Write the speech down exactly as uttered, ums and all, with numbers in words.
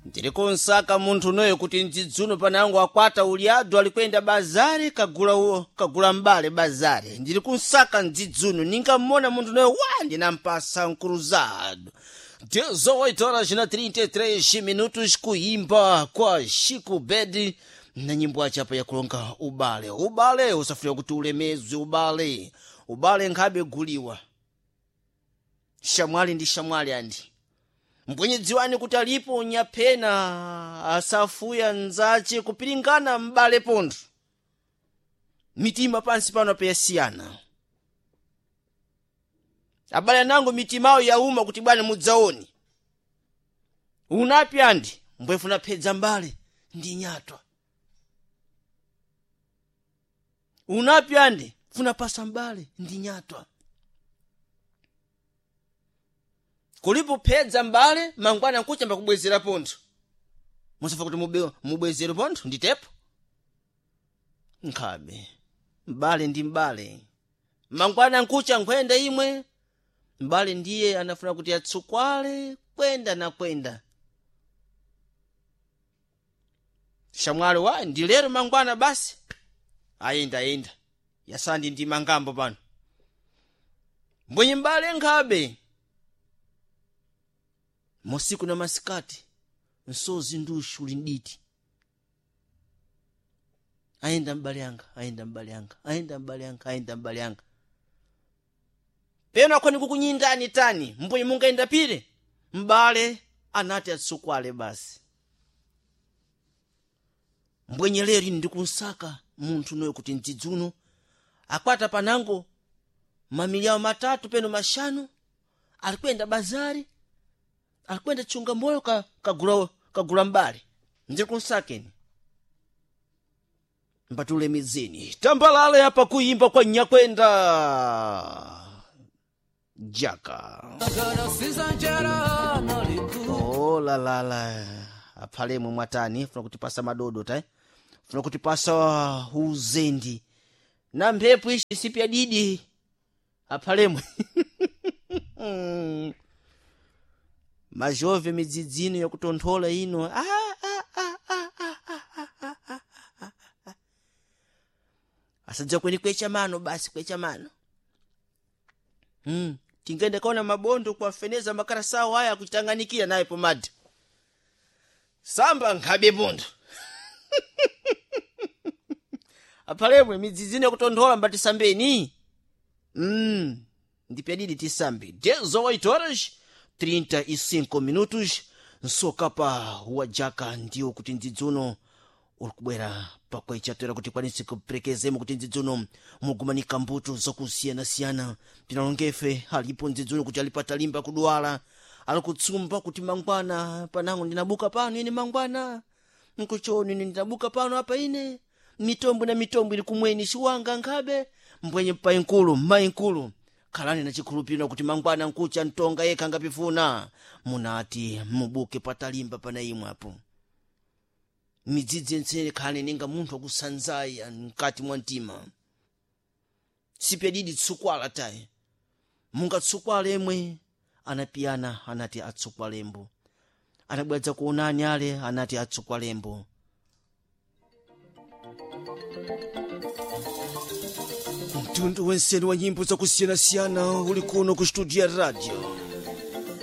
Ndiri kunsaka munthu noyo kuti mdzidzuno panango akwata uliadu alikwenda bazari kagula uo kagula mbale bazari. Ndiri kunsaka mdzidzuno ningamona munthu noyo wa ndinampasa nkuruzado. dezoito horas na trinta e três minutos kuimba kwa Chico Bedi na nyimbo achapa ya kulonga ubale. Ubale usafuna kuti ulemezwe ubale. Ubale nkhabe guliwa. Shamwali ndi shamwali andi. Mbwenye dziwani kuti alipo nyapena asafuya nzache kupilingana mbale pontho. Mitima pansi pano peyasiyana. Abale nango mitimao ya uma kuti bwana mudzaoni. Unapi andi mbwefuna pedza mbale ndi nyatwa. Unapi andi funa pasa mbale ndi nyatwa. Kulipo pedza mbale mangwana nkucha mba kubwezera pontho. Musafa kuti mube mubwezera pontho nditepo. Nkhabe. Mbale ndi mbale. Mangwana nkucha nkwenda imwe. Mbale ndiye anafuna kuti atsukwale kwenda na kwenda. Shamwali wa ndi lero mangwana basi. Ayenda ayenda. Yasandi ndi mangambo pano. Mbwenye mbale nkhabe. Mosiku na masikati nsozi ndushu linditi. Ayenda mbale yanga, ayenda mbale yanga, ayenda mbale yanga, ayenda mbale yanga. Pena kwani kukunyindani tani, mbwenye munga enda pire. Mbale anati atsukwale basi. Mbwenye leri ndikunsaka munthu noyo kuti mdzidzuno akwata panango mamiliyao matatu peno mashanu alikwenda bazari. Alikwenda chunga moyo ka kagula kagula mbali. Ndiri kunsakeni. Mbatule mizini. Tambalale hapa kuimba kwa nyakwenda. Jaka. Oh la la la. Apale mwatani funa kutipasa madodo tai. Funa kutipasa uzendi. Na mpepo ishi sipia didi. Apale mwe. Majove midzidzino ya kutonthola ino. Ah, ah, ah, ah, ah, ah, ah, ah, ah, ah. Asadza kweni kwecha mano basi kwecha mano. Hmm. Tingende kaona mabondo kwa feneza makarasao haya kuchitanganikia naye pomadi. Samba nkhabe bondo. Apalemwe midzidzino ya kutonthola mbati sambeni. Hmm. Ndipedidi tisambi. dezoito horas trinta e cinco minutos nsokapa wa Jaka ndiyo kuti mdzidzuno ulikubwera pakwechatera kuti kwanisi kuprekezemo kuti mdzidzuno mugumanika mbuto zokusiyana-siyana. Pinalongefe alipo mdzidzuno kuti alipata limba kudwala. Alikutsumba kuti mangwana panango ndinabuka pano ine mangwana. Nkuchoni ine ndinabuka pano hapa ine. Mitombo na mitombo ili kumweni shiwanga nkhabe. Mbwenye pa inkulu, ma inkulu. Kalani na chikulupino kuti mangwana nkucha ntonga yeka ngapifuna. Munati mubuke patalimba pana imwe hapo. Midzidzi nsene kane ninga munthu akusanzaya nkati mwa mtima. Sipedidi tsukwala tae. Munga tsukwala emwe anapiyana anati atsukwalembo. Anabwadza kuonani ale anati atsukwalembo. Mtundu wenseni wa nyimbo za kusiyana-siyana ulikuno ku studio ya radio.